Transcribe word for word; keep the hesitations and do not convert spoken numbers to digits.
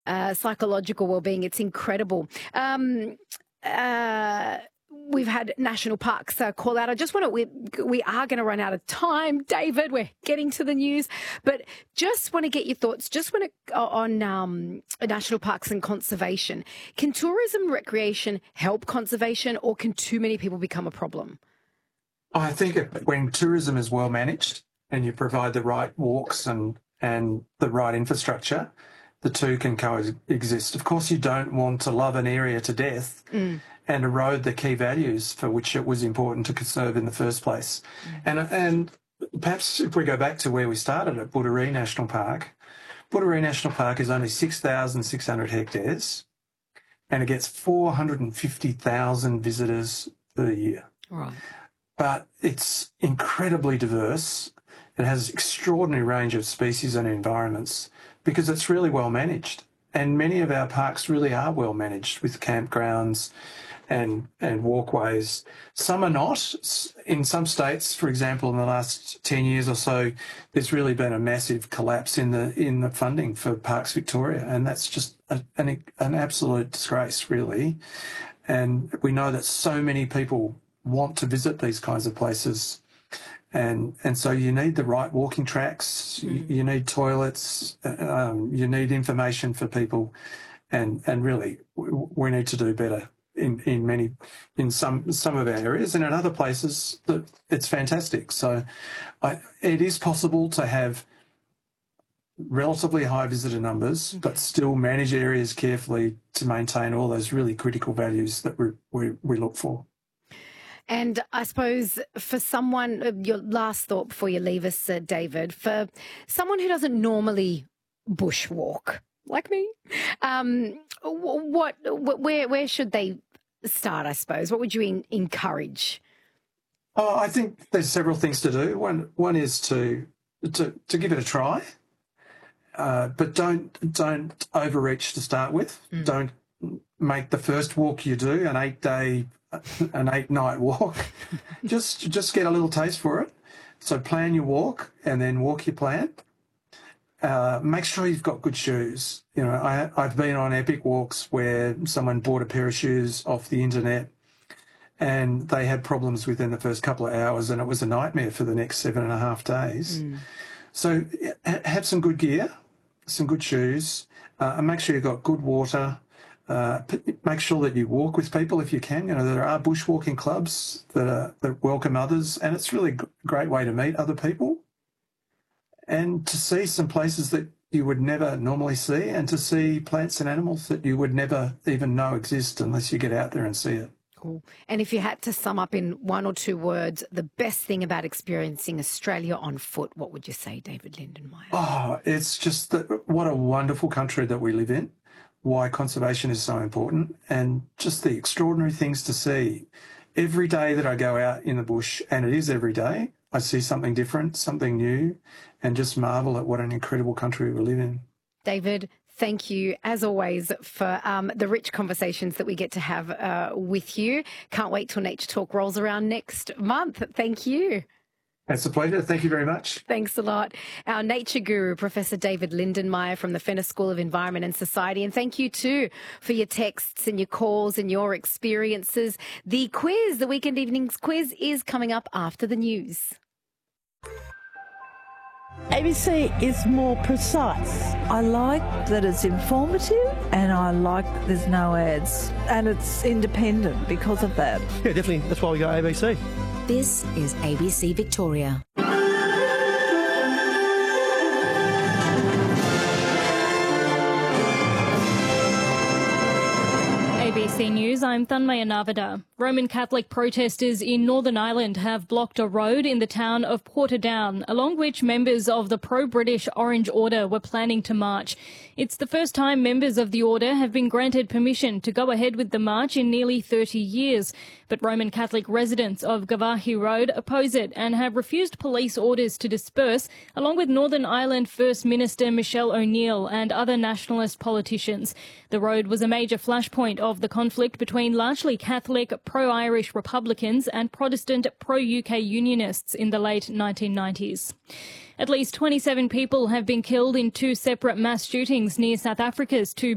uh, psychological well-being. It's incredible. Um, uh, We've had national parks uh, call out. I just want to, we, we are going to run out of time, David. We're getting to the news, but just want to get your thoughts, just want to, on um, national parks and conservation. Can tourism recreation help conservation, or can too many people become a problem? I think it, when tourism is well managed and you provide the right walks and, and the right infrastructure, the two can coexist. Of course, you don't want to love an area to death mm. and erode the key values for which it was important to conserve in the first place. Mm. And, and perhaps if we go back to where we started at Budary National Park, Budary National Park is only six thousand six hundred hectares and it gets four hundred fifty thousand visitors per year. Right. But it's incredibly diverse. It has an extraordinary range of species and environments because it's really well managed. And many of our parks really are well managed with campgrounds and, and walkways. Some are not. In some states, for example, in the last ten years or so, there's really been a massive collapse in the in the funding for Parks Victoria. And that's just a, an, an absolute disgrace, really. And we know that so many people want to visit these kinds of places. And and so you need the right walking tracks, mm. you, you need toilets, um, you need information for people, and and really we, we need to do better in, in many in some some of our areas, and in other places that it's fantastic. So I, it is possible to have relatively high visitor numbers, okay. but still manage areas carefully to maintain all those really critical values that we we, we look for. And I suppose for someone, your last thought before you leave us, uh, David, for someone who doesn't normally bushwalk, like me, um, what, what, where, where should they start, I suppose? What would you in, encourage? Oh, I think there's several things to do. One, one is to, to, to give it a try, uh, but don't, don't overreach to start with. Mm. Don't make the first walk you do an eight-day an eight-night walk. just just get a little taste for it. So plan your walk and then walk your plan. Uh, make sure you've got good shoes. You know, I, I've been on epic walks where someone bought a pair of shoes off the internet and they had problems within the first couple of hours and it was a nightmare for the next seven and a half days. Mm. So have some good gear, some good shoes, uh, and make sure you've got good water. Uh, make sure that you walk with people if you can. You know, there are bushwalking clubs that are, that welcome others, and it's really a great way to meet other people and to see some places that you would never normally see, and to see plants and animals that you would never even know exist unless you get out there and see it. Cool. And if you had to sum up in one or two words the best thing about experiencing Australia on foot, what would you say, David Lindenmayer? Oh, it's just that what a wonderful country that we live in. Why conservation is so important, and just the extraordinary things to see. Every day that I go out in the bush, and it is every day, I see something different, something new, and just marvel at what an incredible country we live in. David, thank you, as always, for um, the rich conversations that we get to have uh, with you. Can't wait till Nature Talk rolls around next month. Thank you. It's a pleasure. Thank you very much. Thanks a lot. Our nature guru, Professor David Lindenmayer from the Fenner School of Environment and Society. And thank you too for your texts and your calls and your experiences. The quiz, the Weekend Evenings quiz, is coming up after the news. A B C is more precise. I like that it's informative and I like there's no ads. And it's independent because of that. Yeah, definitely. That's why we got A B C. This is A B C Victoria. A B C News, I'm Thanmaya Navada. Roman Catholic protesters in Northern Ireland have blocked a road in the town of Portadown, along which members of the pro-British Orange Order were planning to march. It's the first time members of the order have been granted permission to go ahead with the march in nearly thirty years. But Roman Catholic residents of Gavahi Road oppose it and have refused police orders to disperse, along with Northern Ireland First Minister Michelle O'Neill and other nationalist politicians. The road was a major flashpoint of the conflict between largely Catholic, pro-Irish Republicans and Protestant pro-U K Unionists in the late nineteen nineties. At least twenty-seven people have been killed in two separate mass shootings near South Africa's two